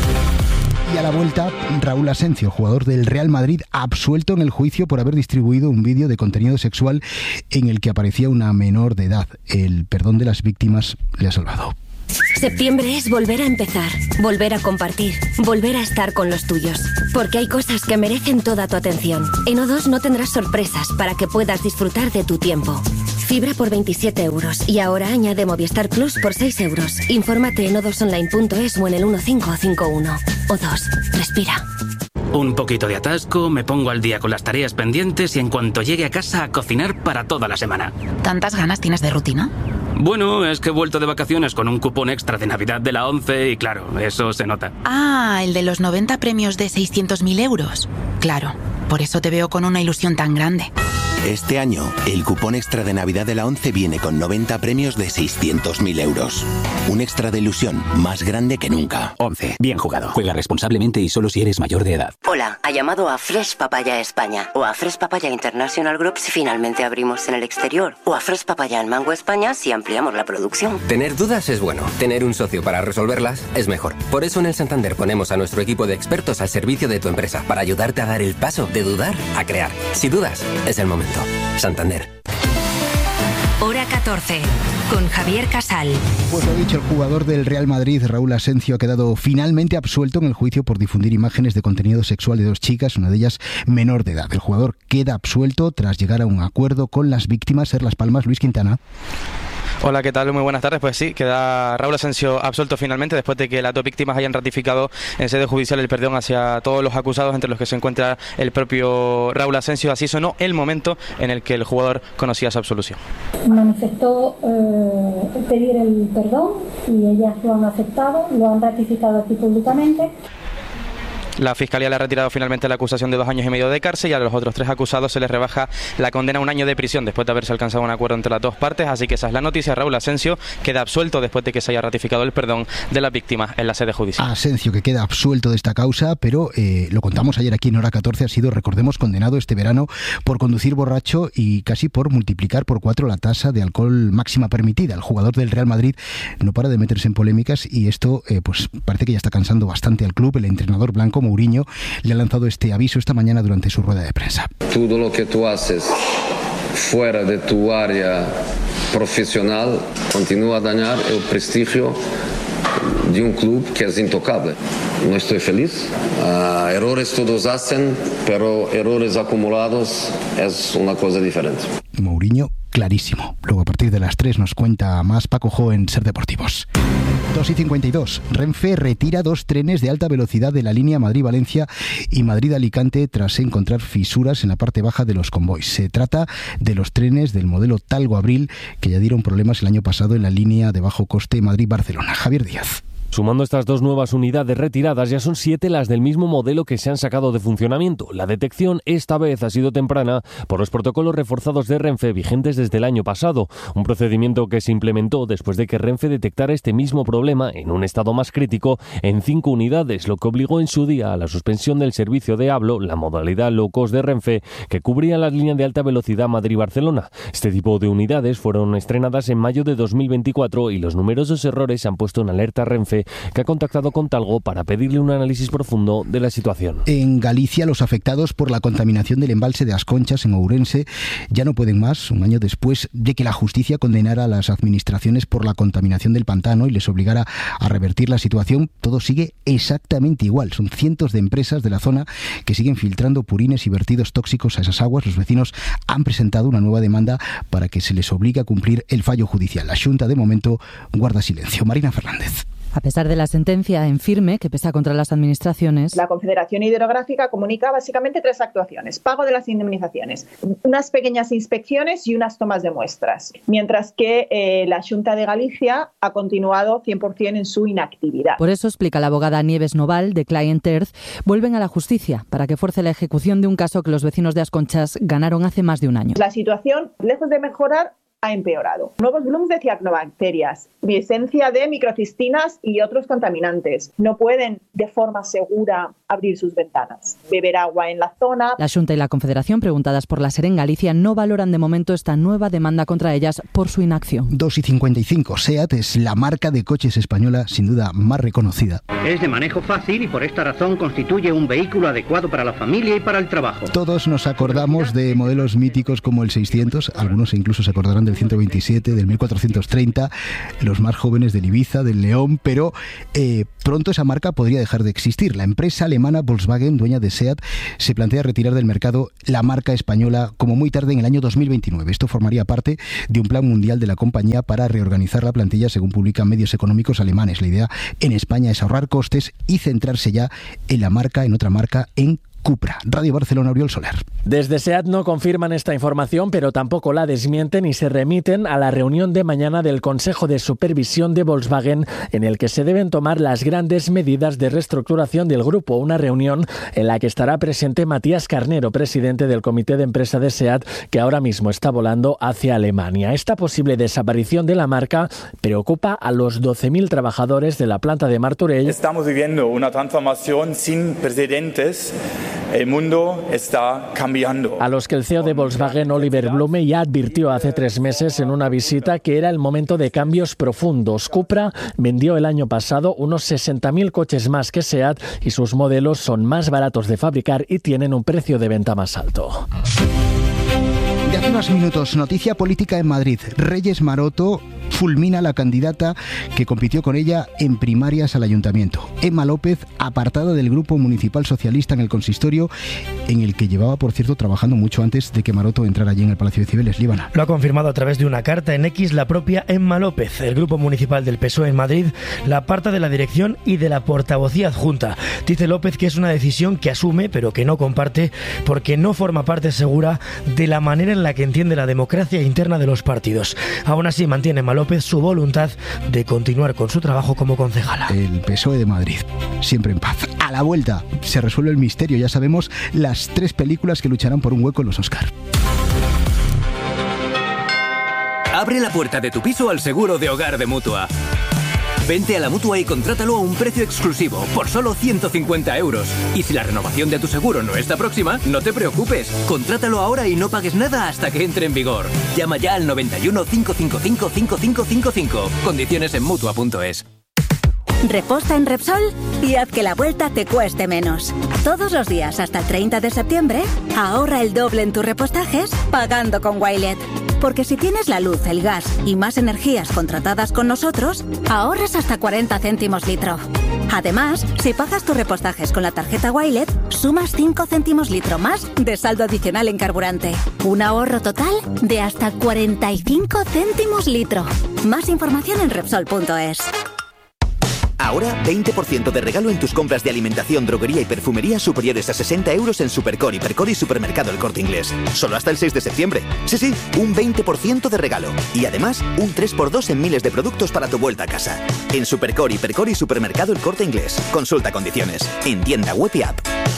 Y a la vuelta, Raúl Asencio, jugador del Real Madrid, absuelto en el juicio por haber distribuido un vídeo de contenido sexual en el que aparecía una menor de edad. El perdón de las víctimas le ha salvado. Septiembre es volver a empezar, volver a compartir, volver a estar con los tuyos. Porque hay cosas que merecen toda tu atención. En O dos no tendrás sorpresas para que puedas disfrutar de tu tiempo. Fibra por veintisiete euros y ahora añade Movistar Plus por seis euros. Infórmate en o dos online punto es o en el uno cinco cinco uno. O dos, respira. Un poquito de atasco, me pongo al día con las tareas pendientes y en cuanto llegue a casa a cocinar para toda la semana. ¿Tantas ganas tienes de rutina? Bueno, es que he vuelto de vacaciones con un cupón extra de Navidad de la ONCE y claro, eso se nota. Ah, el de los noventa premios de seiscientos mil euros. Claro, por eso te veo con una ilusión tan grande. Este año, el cupón extra de Navidad de la ONCE viene con noventa premios de seiscientos mil euros. Un extra de ilusión más grande que nunca. ONCE, bien jugado. Juega responsablemente y solo si eres mayor de edad. Hola, ha llamado a Fresh Papaya España o a Fresh Papaya International Group si finalmente abrimos en el exterior o a Fresh Papaya en Mango España si ampliamos la producción. Tener dudas es bueno. Tener un socio para resolverlas es mejor. Por eso en el Santander ponemos a nuestro equipo de expertos al servicio de tu empresa para ayudarte a dar el paso de dudar a crear. Si dudas, es el momento. Santander. Hora catorce, con Javier Casal. Pues lo ha dicho el jugador del Real Madrid, Raúl Asencio, ha quedado finalmente absuelto en el juicio por difundir imágenes de contenido sexual de dos chicas, una de ellas menor de edad. El jugador queda absuelto tras llegar a un acuerdo con las víctimas. Ser Las Palmas, Luis Quintana. Hola, ¿qué tal? Muy buenas tardes. Pues sí, queda Raúl Asencio absuelto finalmente después de que las dos víctimas hayan ratificado en sede judicial el perdón hacia todos los acusados, entre los que se encuentra el propio Raúl Asencio. Así sonó el momento en el que el jugador conocía su absolución. Manifestó eh, pedir el perdón y ellas lo han aceptado, lo han ratificado aquí públicamente. La Fiscalía le ha retirado finalmente la acusación de dos años y medio de cárcel y a los otros tres acusados se les rebaja la condena a un año de prisión después de haberse alcanzado un acuerdo entre las dos partes. Así que esa es la noticia. Raúl Asencio queda absuelto después de que se haya ratificado el perdón de las víctimas en la sede judicial. Asencio que queda absuelto de esta causa, pero eh, lo contamos ayer aquí en Hora catorce, ha sido, recordemos, condenado este verano por conducir borracho y casi por multiplicar por cuatro la tasa de alcohol máxima permitida. El jugador del Real Madrid no para de meterse en polémicas y esto eh, pues parece que ya está cansando bastante al club. El entrenador blanco, Mourinho, le ha lanzado este aviso esta mañana durante su rueda de prensa. Todo lo que tú haces fuera de tu área profesional continúa a dañar el prestigio de un club que es intocable. No estoy feliz. Uh, errores todos hacen, pero errores acumulados es una cosa diferente. Mourinho, clarísimo. Luego a partir de las tres nos cuenta más Paco Jo en Ser Deportivos. dos y cincuenta y dos. Renfe retira dos trenes de alta velocidad de la línea Madrid-Valencia y Madrid-Alicante tras encontrar fisuras en la parte baja de los convoys. Se trata de los trenes del modelo Talgo-Abril que ya dieron problemas el año pasado en la línea de bajo coste Madrid-Barcelona. Javier Díaz. Sumando estas dos nuevas unidades retiradas, ya son siete las del mismo modelo que se han sacado de funcionamiento. La detección esta vez ha sido temprana por los protocolos reforzados de Renfe vigentes desde el año pasado, un procedimiento que se implementó después de que Renfe detectara este mismo problema en un estado más crítico en cinco unidades, lo que obligó en su día a la suspensión del servicio de Hablo, la modalidad low cost de Renfe, que cubría las líneas de alta velocidad Madrid-Barcelona. Este tipo de unidades fueron estrenadas en mayo de dos mil veinticuatro y los numerosos errores han puesto en alerta a Renfe dice que ha contactado con Talgo para pedirle un análisis profundo de la situación. En Galicia, los afectados por la contaminación del embalse de Asconchas en Ourense ya no pueden más, un año después de que la justicia condenara a las administraciones por la contaminación del pantano y les obligara a revertir la situación. Todo sigue exactamente igual. Son cientos de empresas de la zona que siguen filtrando purines y vertidos tóxicos a esas aguas. Los vecinos han presentado una nueva demanda para que se les obligue a cumplir el fallo judicial. La Xunta, de momento, guarda silencio. Marina Fernández. A pesar de la sentencia en firme que pesa contra las administraciones, la Confederación Hidrográfica comunica básicamente tres actuaciones: pago de las indemnizaciones, unas pequeñas inspecciones y unas tomas de muestras, mientras que eh, la Xunta de Galicia ha continuado cien por ciento en su inactividad. Por eso, explica la abogada Nieves Noval de Client Earth, vuelven a la justicia para que fuerce la ejecución de un caso que los vecinos de Asconchas ganaron hace más de un año. La situación, lejos de mejorar, ha empeorado. Nuevos blooms de cianobacterias, presencia de microcistinas y otros contaminantes. No pueden de forma segura abrir sus ventanas, beber agua en la zona. La Xunta y la Confederación, preguntadas por la SER en Galicia, no valoran de momento esta nueva demanda contra ellas por su inacción. dos y cincuenta y cinco. SEAT es la marca de coches española sin duda más reconocida. Es de manejo fácil y por esta razón constituye un vehículo adecuado para la familia y para el trabajo. Todos nos acordamos de modelos míticos como el seiscientos, algunos incluso se acordarán del ciento veintisiete, del mil cuatrocientos treinta, los más jóvenes del Ibiza, del León, pero eh, pronto esa marca podría dejar de existir. La empresa alemana Volkswagen, dueña de SEAT, se plantea retirar del mercado la marca española como muy tarde en el año dos mil veintinueve. Esto formaría parte de un plan mundial de la compañía para reorganizar la plantilla, según publican medios económicos alemanes. La idea en España es ahorrar costes y centrarse ya en la marca, en otra marca, en Cupra. Radio Barcelona, Oriol Soler. Desde SEAT no confirman esta información, pero tampoco la desmienten y se remiten a la reunión de mañana del Consejo de Supervisión de Volkswagen, en el que se deben tomar las grandes medidas de reestructuración del grupo. Una reunión en la que estará presente Matías Carnero, presidente del comité de empresa de SEAT, que ahora mismo está volando hacia Alemania. Esta posible desaparición de la marca preocupa a los doce mil trabajadores de la planta de Martorell. Estamos viviendo una transformación sin precedentes. El mundo está cambiando. A los que el C E O de Volkswagen, Oliver Blume, ya advirtió hace tres meses en una visita que era el momento de cambios profundos. Cupra vendió el año pasado unos sesenta mil coches más que SEAT y sus modelos son más baratos de fabricar y tienen un precio de venta más alto. De hace unos minutos, noticia política en Madrid. Reyes Maroto fulmina a la candidata que compitió con ella en primarias al ayuntamiento. Emma López, apartada del grupo municipal socialista en el consistorio, en el que llevaba, por cierto, trabajando mucho antes de que Maroto entrara allí en el Palacio de Cibeles. Líbana. Lo ha confirmado a través de una carta en X la propia Emma López. El grupo municipal del P S O E en Madrid la aparta de la dirección y de la portavocía adjunta. Dice López que es una decisión que asume, pero que no comparte, porque no forma parte segura de la manera en la que entiende la democracia interna de los partidos. Aún así, mantiene Emma López su voluntad de continuar con su trabajo como concejala. El P S O E de Madrid, siempre en paz. A la vuelta se resuelve el misterio. Ya sabemos las tres películas que lucharán por un hueco en los Oscar. Abre la puerta de tu piso al seguro de hogar de Mutua. Vente a la Mutua y contrátalo a un precio exclusivo, por solo ciento cincuenta euros. Y si la renovación de tu seguro no está próxima, no te preocupes. Contrátalo ahora y no pagues nada hasta que entre en vigor. Llama ya al noventa y uno, cinco cinco cinco, cinco cinco cinco cinco. Condiciones en Mutua punto es. Reposta en Repsol y haz que la vuelta te cueste menos. Todos los días hasta el treinta de septiembre, ahorra el doble en tus repostajes pagando con Wilet. Porque si tienes la luz, el gas y más energías contratadas con nosotros, ahorras hasta cuarenta céntimos litro. Además, si pagas tus repostajes con la tarjeta Wilet, sumas cinco céntimos litro más de saldo adicional en carburante. Un ahorro total de hasta cuarenta y cinco céntimos litro. Más información en Repsol punto es. Ahora, veinte por ciento de regalo en tus compras de alimentación, droguería y perfumería superiores a sesenta euros en Supercor, Hipercor y Supermercado El Corte Inglés. Solo hasta el seis de septiembre. Sí, sí, un veinte por ciento de regalo. Y además, un tres por dos en miles de productos para tu vuelta a casa. En Supercor, Hipercor y Supermercado El Corte Inglés. Consulta condiciones. En tienda web y app.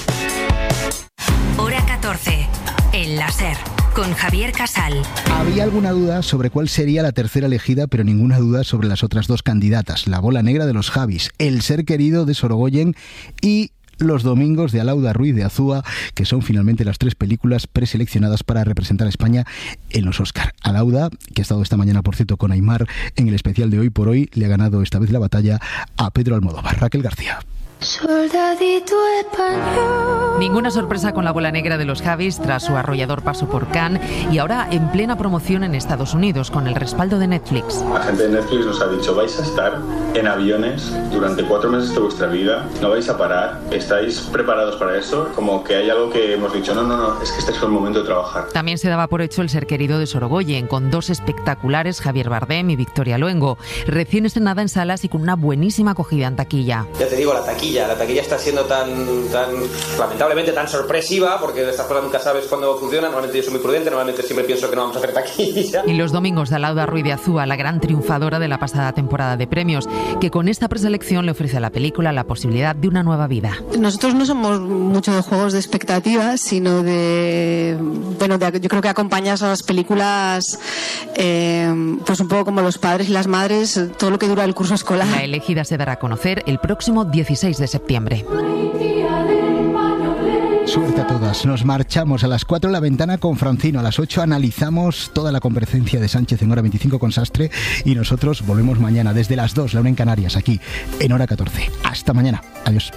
Hora catorce. El láser. Con Javier Casal. Había alguna duda sobre cuál sería la tercera elegida, pero ninguna duda sobre las otras dos candidatas. La bola negra de los Javis, el ser querido de Sorogoyen y Los domingos de Alauda Ruiz de Azúa, que son finalmente las tres películas preseleccionadas para representar a España en los Oscar. Alauda, que ha estado esta mañana, por cierto, con Aimar en el especial de Hoy por Hoy, le ha ganado esta vez la batalla a Pedro Almodóvar. Raquel García. Soldadito español. Ninguna sorpresa con La bola negra de los Javis tras su arrollador paso por Cannes y ahora en plena promoción en Estados Unidos con el respaldo de Netflix. La gente de Netflix nos ha dicho: vais a estar en aviones durante cuatro meses de vuestra vida, no vais a parar, ¿estáis preparados para eso? Como que hay algo que hemos dicho, no, no, no, es que este es el momento de trabajar. También se daba por hecho El ser querido de Sorogoyen, con dos espectaculares, Javier Bardem y Victoria Luengo, recién estrenada en salas y con una buenísima acogida en taquilla. Ya te digo, la taquilla La taquilla está siendo tan, tan, lamentablemente, tan sorpresiva, porque de estas cosas nunca sabes cuándo funcionan. Normalmente yo soy muy prudente, normalmente siempre pienso que no vamos a hacer taquilla. Y los domingos de Alauda Ruiz de Azúa, la gran triunfadora de la pasada temporada de premios, que con esta preselección le ofrece a la película la posibilidad de una nueva vida. Nosotros no somos mucho de juegos de expectativas, sino de, bueno, de, yo creo que acompañas a las películas, eh, pues un poco como los padres y las madres, todo lo que dura el curso escolar. La elegida se dará a conocer el próximo dieciséis de septiembre. Suerte a todas. Nos marchamos a las cuatro en La Ventana con Francino. A las ocho analizamos toda la comparecencia de Sánchez en Hora veinticinco con Sastre y nosotros volvemos mañana desde las dos, la una en Canarias, aquí en Hora catorce. Hasta mañana. Adiós.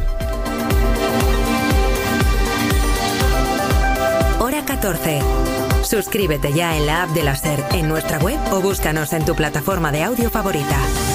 Hora catorce. Suscríbete ya en la app de la SER, en nuestra web o búscanos en tu plataforma de audio favorita.